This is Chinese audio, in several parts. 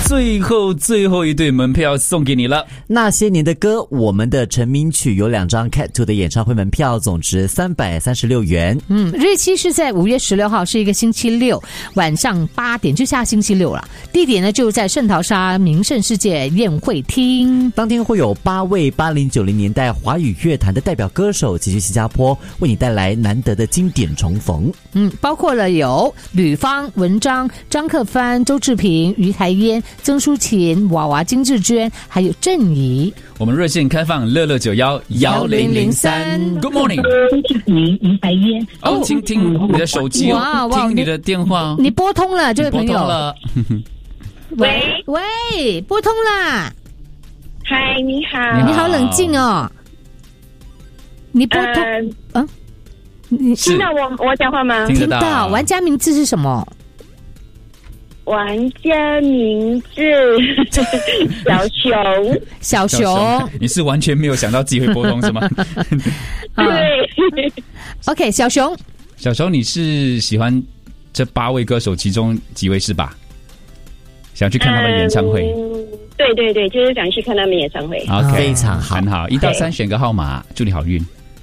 最后一对门票送给你了。 那些年的歌，我们的成名曲有2张 Cat 2的演唱会门票，总值336元。 日期是在5月16号，是一个星期六晚上8点，就下星期六了。地点呢就在圣淘沙名胜世界宴会厅。 当天会有8位80、90年代华语乐坛的代表歌手齐聚新加坡，为你带来难得的经典重逢。 包括了有吕方、文章、张克帆、周志平、于台烟、曾淑琴、娃娃金志娟，还有郑怡。 我们热线开放66911003。Good morning。 于台烟。 哦，听你的手机哦，听你的电话。 你拨通了，这位朋友。 拨通了。 喂，拨通了。 嗨，你好。 你好冷静哦。你拨通你听到我讲话吗？ 听到。玩家名字是什么？ 玩家名字小熊。 你是完全没有想到自己会拨通是吗？ 对。 OK， 小熊， 你是喜欢这8位歌手其中几位是吧？想去看他们的演唱会？ 对，就是想去看他们演唱会。 OK， 非常好， 很好。1到3选个号码，祝你好运。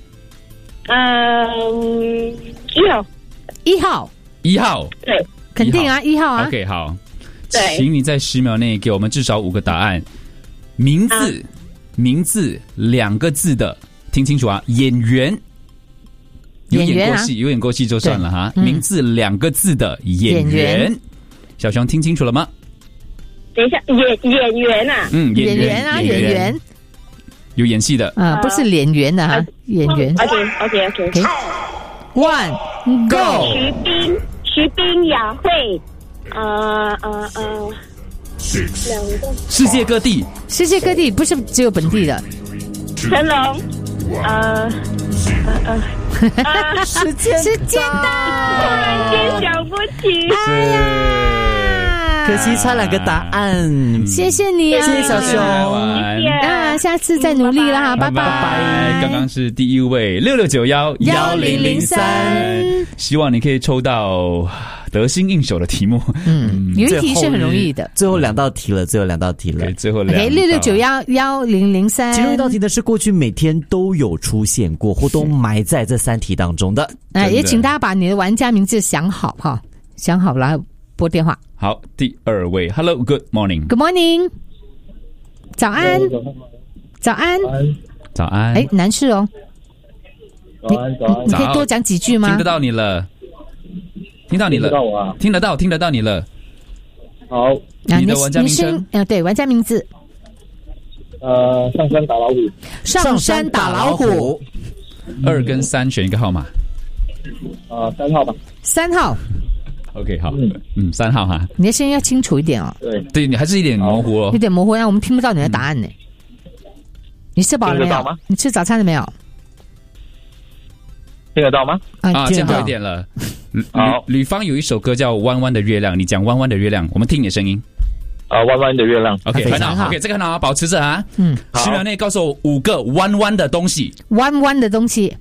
1号。 1号。 对。 肯定啊，1号啊。 OK， 好。 对， 请你在10秒内给我们至少5个答案。名字2个字的，听清楚啊！演员有演过戏就算了哈。名字2个字的演员，小熊听清楚了吗？ 等一下，演员啊。 演员有演戏的不是脸圆的哈，演员。 OK。 One Go。 徐冰、雅慧， 世界各地不是只有本地的。 成龙， 时间到， 突然间想不起。 可惜差2个答案。 谢谢你啊， 谢谢小熊。 下次再努力啦哈，拜拜。 刚刚是第1位66911003，希望你可以抽到得心应手的题目。 有一题是很容易的。 最后2道题了。 对，最后2道。 66911003。 其中1道题呢是过去每天都有出现过，或都埋在这3题当中的。 也请大家把你的玩家名字想好哈，想好了拨电话。 好，第2位 ，Hello Good Morning。Good morning。早安。男士哦。你可以多讲几句吗？ 听得到你了。听得到你了。 好。 你的玩家名称？ 对，玩家名字。 上山打老虎。 2跟3选一个号码。 3号吧。 3号。 OK， 好，3号哈。 你的声音要清楚一点哦。 对，你还是一点模糊哦。 有点模糊，让我们听不到你的答案呢。你吃饱了没有？你吃早餐了没有？ 听得到吗？ 这样好一点了。吕方有一首歌叫《弯弯的月亮》，你讲《弯弯的月亮》，我们听你的声音。 弯弯的月亮。 OK， 很好。OK， 这个很好，保持着啊。10秒内告诉我5个弯弯的东西。 弯弯的东西。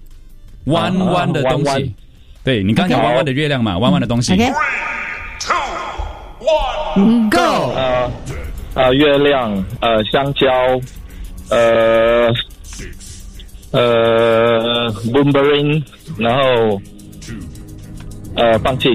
对，你刚讲弯弯的月亮嘛，弯弯的东西。 OK。Go。 月亮，香蕉，boomerang， 然后放弃。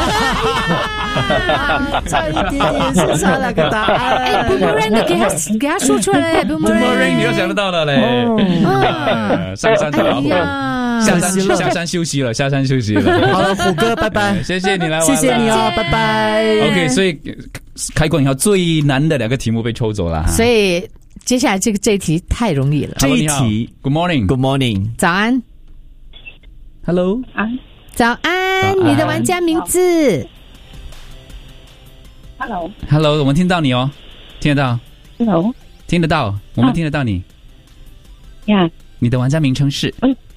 差一点点是差2个答案。 boomerang 你给他说出来。 boomerang 你又想得到了嘞。上山打老虎。下山休息了。 好了，虎哥，拜拜。 谢谢你来玩， 谢谢你哦，拜拜。 OK， 所以开关以后最难的2个题目被抽走了， 所以接下来这一题太容易了。 这一题 ，Good morning， 早安 ，Hello， 早安，你的玩家名字 ，Hello， 我们听到你哦，听得到 ，Hello， 听得到，我们听得到你。 呀， 你的玩家名称是？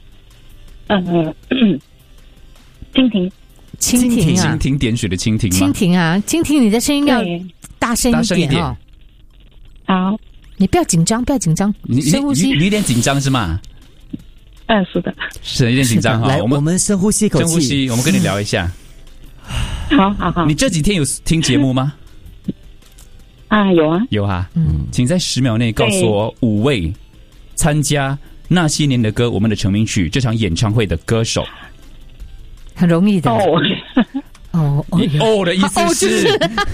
蜻蜓蜻蜓点水的蜻蜓吗？ 蜻蜓，你的声音要大声一点哦。 好， 你不要紧张，深呼吸。 你有点紧张是吗？ 是的， 是有点紧张哈。 来，我们深呼吸一口气， 我们跟你聊一下。 好。 你这几天有听节目吗？ 有啊， 有啊。请在10秒内告诉我5位参加那些年的歌我们的成名曲这场演唱会的歌手。 很容易的。 你的意思是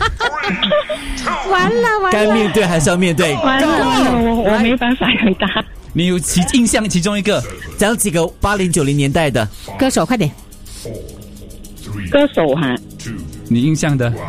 完了， 该面对还是要面对？ 完了，我没办法回答。 你有印象其中一个， 讲几个80、90年代的歌手，快点。 歌手哈， 你印象的。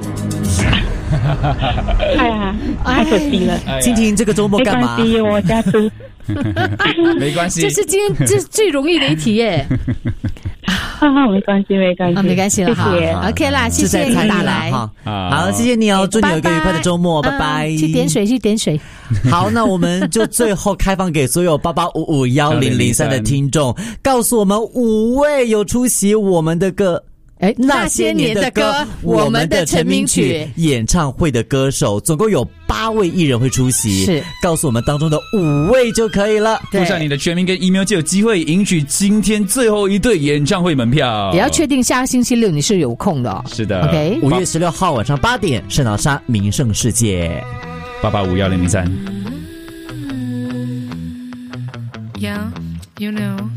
太可惜了。 蜻蜓这个周末干嘛？ 没关系，我家猪。 没关系， 这是今天这是最容易的一题耶。 没关系，没关系， 没关系了，好 ，OK 啦，谢谢你打来， 好，谢谢你哦，祝你有一个愉快的周末，拜拜。 去点水。 好，那我们就最后开放给所有88551003的听众，告诉我们5位有出席我们的歌。 那些年的歌，我们的成名曲演唱会的歌手，总共有8位艺人会出席， 是告诉我们当中的5位就可以了。 附上你的全名跟 email 就有机会赢取今天最后一对演唱会门票。 也要确定下个星期六你是有空的。 是的 ，OK。 5月16号晚上8点，圣淘沙名胜世界 885103。 Yeah, you know.